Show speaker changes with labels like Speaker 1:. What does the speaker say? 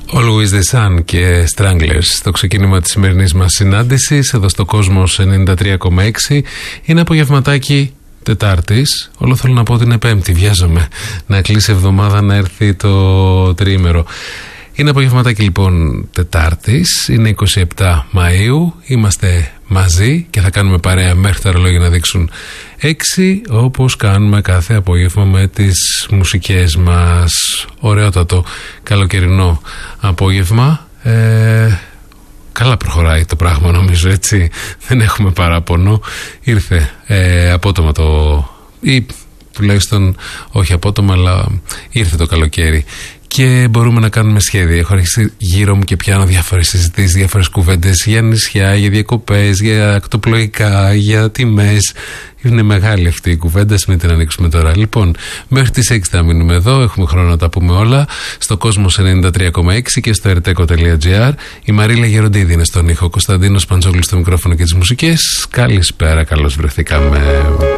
Speaker 1: Always the Sun και Stranglers στο ξεκίνημα της σημερινής μας συνάντησης εδώ στο Κόσμος 93,6. Είναι απογευματάκι Τετάρτης. Όλο θέλω να πω ότι είναι Πέμπτη. Βιάζομαι να κλείσει εβδομάδα, να έρθει το τριήμερο. Είναι απογευματάκι λοιπόν Τετάρτης. Είναι 27 Μαΐου. Είμαστε μαζί και θα κάνουμε παρέα μέχρι τα ρολόγια να δείξουν 6, όπως κάνουμε κάθε απόγευμα με τις μουσικές μας. Ωραιότατο καλοκαιρινό απόγευμα. Καλά προχωράει το πράγμα, νομίζω, έτσι. Δεν έχουμε παράπονο. Ήρθε απότομα ή τουλάχιστον όχι απότομα, αλλά ήρθε το καλοκαίρι και μπορούμε να κάνουμε σχέδια. Έχω αρχίσει γύρω μου και πιάνω διάφορες συζητήσεις, διάφορες κουβέντες για νησιά, για διακοπές, για ακτοπλοϊκά, για τιμές. Είναι μεγάλη αυτή η κουβέντα, μην την ανοίξουμε τώρα. Λοιπόν, μέχρι τις 6 θα μείνουμε εδώ, έχουμε χρόνο να τα πούμε όλα. Στο Κόσμος 93,6 και στο erteco.gr. Η Μαρίλα Γεροντίδη είναι στον ήχο, Κωνσταντίνος Παντζόγλου στο μικρόφωνο και τις μουσικές. Καλησπέρα, καλώς βρεθήκαμε.